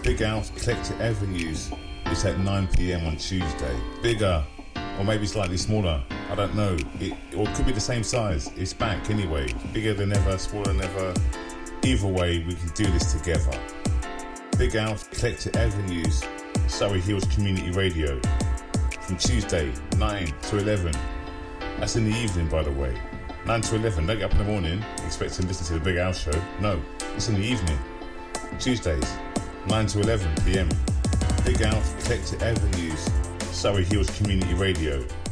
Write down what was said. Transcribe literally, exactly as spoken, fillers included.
Big House, Eclectic Avenues. It's at nine p.m. on Tuesday. Bigger, or maybe slightly smaller. I don't know. It, or it could be the same size. It's back anyway. Bigger than ever, smaller than ever. Either way, we can do this together. Big House, Eclectic Avenues, Surrey Hills Community Radio. From Tuesday, nine to eleven. That's in the evening, by the way. nine to eleven. Don't get up in the morning expect to listen to the Big House Show. No, it's in the evening. Tuesdays, nine to eleven p.m. Big House, Eclectic Avenues, Surrey Hills Community Radio.